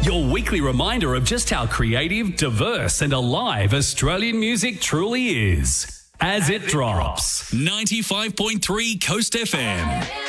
Your weekly reminder of just how creative, diverse and alive Australian music truly is. As it drops. 95.3 Coast FM.